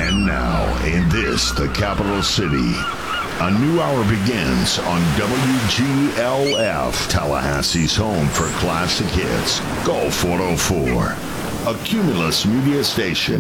And now, in this, the capital city, a new hour begins on WGLF, Tallahassee's home for classic hits, Gulf 104, a Cumulus media station.